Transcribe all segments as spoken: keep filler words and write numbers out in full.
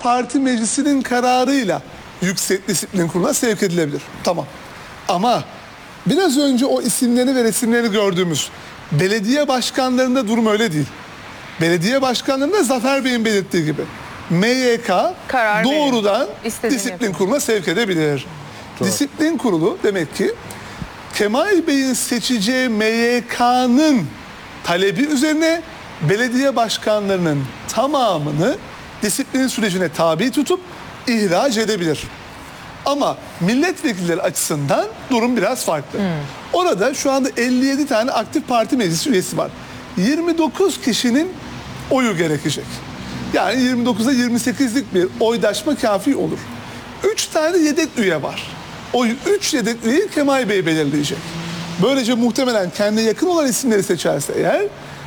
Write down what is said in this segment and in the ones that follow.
parti meclisinin kararıyla Yüksek Disiplin Kurulu'na sevk edilebilir. Tamam. Ama biraz önce o isimlerini ve resimlerini gördüğümüz belediye başkanlarında durum öyle değil. Belediye başkanlarında Zafer Bey'in belirttiği gibi M Y K Karar doğrudan İstediğini disiplin yapın. kuruluna sevk edebilir. Doğru. Disiplin kurulu demek ki Kemal Bey'in seçeceği M Y K'nın talebi üzerine belediye başkanlarının tamamını disiplin sürecine tabi tutup ihraç edebilir. Ama milletvekilleri açısından durum biraz farklı. Hmm. Orada şu anda elli yedi tane aktif parti meclisi üyesi var. yirmi dokuz kişinin oyu gerekecek. Yani yirmi dokuza yirmi sekizlik bir oydaşma kafi olur. üç tane yedek üye var. O üç yedek üyeyi Kemal Bey belirleyecek. Böylece muhtemelen kendine yakın olan isimleri seçerse eğer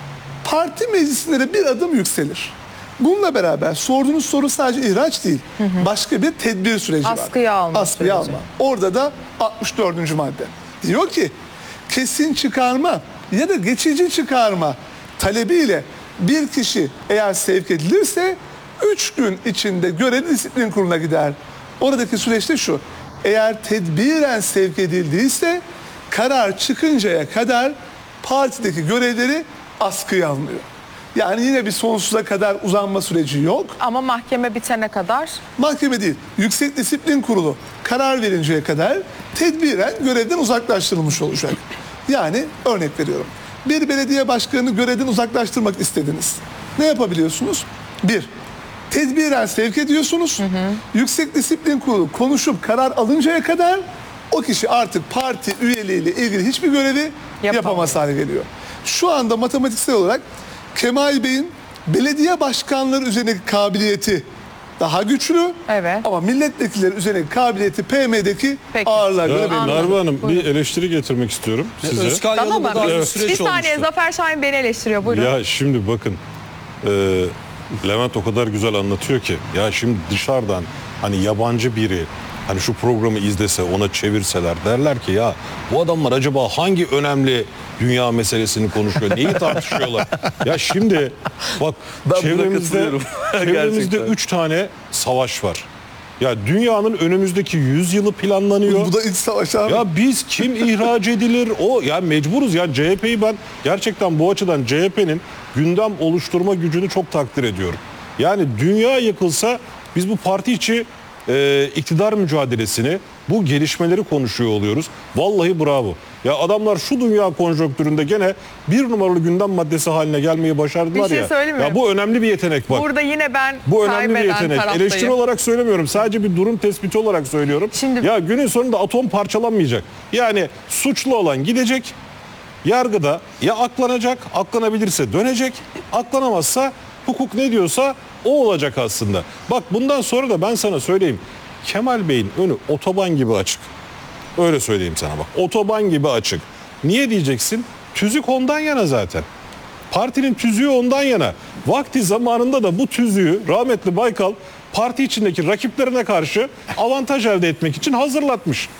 parti meclisinde bir adım yükselir. Bununla beraber sorduğunuz soru sadece ihraç değil. Hı hı. Başka bir tedbir süreci Askıya var. alma Askıya süreci. alma. Orada da altmış dördüncü madde. Diyor ki kesin çıkarma ya da geçici çıkarma talebiyle bir kişi eğer sevk edilirse üç gün içinde görevli disiplin kuruluna gider. Oradaki süreçte şu: eğer tedbiren sevk edildiyse karar çıkıncaya kadar partideki görevleri askıya alınıyor. Yani yine bir sonsuza kadar uzanma süreci yok. Ama mahkeme bitene kadar? Mahkeme değil, Yüksek Disiplin Kurulu karar verinceye kadar tedbiren görevden uzaklaştırılmış olacak. Yani örnek veriyorum. Bir belediye başkanını görevden uzaklaştırmak istediniz. Ne yapabiliyorsunuz? Bir, tedbiren sevk ediyorsunuz. Hı hı. Yüksek Disiplin Kurulu konuşup karar alıncaya kadar o kişi artık parti üyeliğiyle ilgili hiçbir görevi Yapamıyor. yapamaz hale geliyor. Şu anda matematiksel olarak Kemal Bey'in belediye başkanları üzerindeki kabiliyeti daha güçlü. Evet. Ama milletvekilleri üzerindeki kabiliyeti P M'deki ağırlığa göre belli. Merve Hanım, bir eleştiri getirmek istiyorum size. Özkan tamam mı? Bir, evet. bir saniye olmuştu. Zafer Şahin beni eleştiriyor. Buyurun. Ya şimdi bakın e, Levent o kadar güzel anlatıyor ki ya şimdi dışarıdan hani yabancı biri hani şu programı izlese, ona çevirseler derler ki ya bu adamlar acaba hangi önemli dünya meselesini konuşuyor, neyi tartışıyorlar? Ya şimdi bak ben çevremizde, çevremizde üç tane savaş var. Ya dünyanın önümüzdeki yüz yılı planlanıyor. Bu da iç savaş abi. Ya biz kim ihraç edilir? O ya mecburuz ya. C H P'yi ben gerçekten bu açıdan C H P'nin gündem oluşturma gücünü çok takdir ediyorum. Yani dünya yıkılsa biz bu parti içi e, iktidar mücadelesini, bu gelişmeleri konuşuyor oluyoruz. Vallahi bravo. Ya adamlar şu dünya konjonktüründe gene bir numaralı gündem maddesi haline gelmeyi başardılar bir şey ya. Ya bu önemli bir yetenek bak. Burada yine ben bu önemli bir yetenek. Taraftayım. Eleştiri olarak söylemiyorum. Sadece bir durum tespiti olarak söylüyorum. Şimdi, ya günün sonunda atom parçalanmayacak. Yani suçlu olan gidecek. Yargıda ya aklanacak, aklanabilirse dönecek, aklanamazsa hukuk ne diyorsa o olacak aslında. Bak bundan sonra da ben sana söyleyeyim. Kemal Bey'in önü otoban gibi açık. Öyle söyleyeyim sana bak. Otoban gibi açık. Niye diyeceksin? Tüzük ondan yana zaten. Partinin tüzüğü ondan yana. Vakti zamanında da bu tüzüğü rahmetli Baykal parti içindeki rakiplerine karşı avantaj elde etmek için hazırlatmış.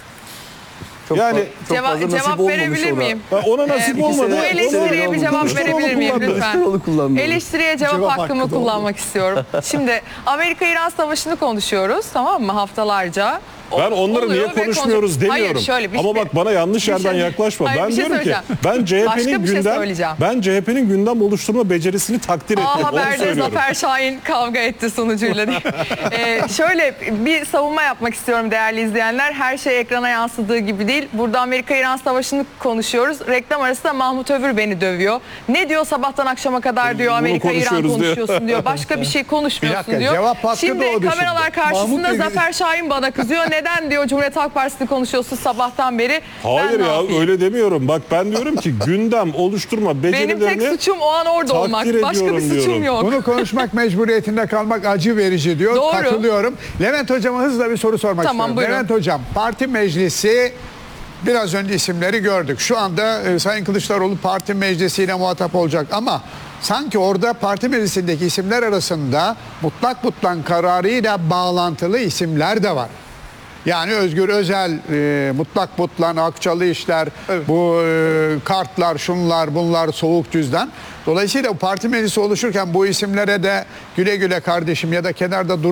Çok yani çok cevap, cevap verebilir miyim? Ona nasip ee, olmadı. Bu eleştiriye bir cevap verebilir miyim lütfen? Eleştiriye cevap, cevap hakkımı kullanmak istiyorum. Şimdi Amerika-İran Savaşı'nı konuşuyoruz, tamam mı, haftalarca. Ben onları niye konuşmuyoruz konuş demiyorum. Hayır, şöyle, bir Ama şey, bak bana yanlış yerden şey, yaklaşma. Hayır, ben şey diyorum ki ben C H P'nin gündem şey ben C H P'nin gündem oluşturma becerisini takdir ettim. A Haber'de Zafer Şahin kavga etti sunucuyla. ee, şöyle bir savunma yapmak istiyorum değerli izleyenler. Her şey ekrana yansıdığı gibi değil. Burada Amerika-İran Savaşı'nı konuşuyoruz. Reklam arasında Mahmut Övür beni dövüyor. Ne diyor sabahtan akşama kadar diyor Amerika-İran konuşuyorsun diyor. diyor. Başka bir şey konuşmuyorsun bir dakika, diyor. Şimdi kameralar karşısında Zafer Şahin bana kızıyor. Neden diyor Cumhuriyet Halk Partisi'ni konuşuyorsun sabahtan beri? Hayır ya yapayım? Öyle demiyorum. Bak ben diyorum ki gündem oluşturma becerilerini benim tek suçum o an orada olmak. Başka bir suçum diyorum. yok. Bunu konuşmak mecburiyetinde kalmak acı verici diyor. Doğru. Katılıyorum. Levent Hocam'a hızla bir soru sormak tamam, istiyorum. Buyurun. Levent Hocam, parti meclisi biraz önce isimleri gördük. Şu anda e, Sayın Kılıçdaroğlu parti meclisiyle muhatap olacak ama sanki orada parti meclisindeki isimler arasında mutlak mutlak kararıyla bağlantılı isimler de var. Yani Özgür Özel, e, mutlak mutlak Akçalı işler, evet. bu e, kartlar, şunlar, bunlar, soğuk cüzdan. Dolayısıyla parti meclisi oluşurken bu isimlere de güle güle kardeşim ya da kenarda dur.